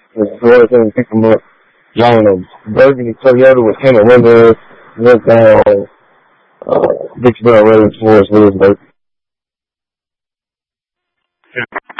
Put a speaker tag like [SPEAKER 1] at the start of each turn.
[SPEAKER 1] Go ahead and pick them up. Y'all know, Burgundy Toyota with him and windows went down, Vicksburg Road towards Lewisburg.